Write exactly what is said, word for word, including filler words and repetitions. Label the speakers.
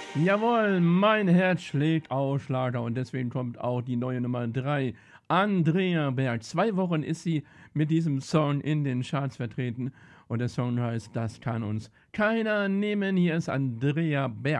Speaker 1: Jawohl, mein Herz schlägt auf Schlager und deswegen kommt auch die neue Nummer drei. Andrea Berg. Zwei Wochen ist sie mit diesem Song in den Charts vertreten und der Song heißt Das kann uns keiner nehmen. Hier ist Andrea Berg.